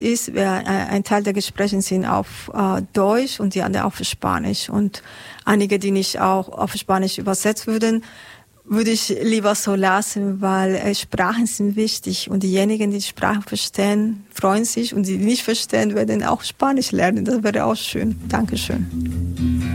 ist, ein Teil der Gespräche sind auf Deutsch und die anderen auf Spanisch. Und einige, die nicht auch auf Spanisch übersetzt würden, würde ich lieber so lassen, weil Sprachen sind wichtig und diejenigen, die die Sprache verstehen, freuen sich und die nicht verstehen, werden auch Spanisch lernen. Das wäre auch schön. Dankeschön.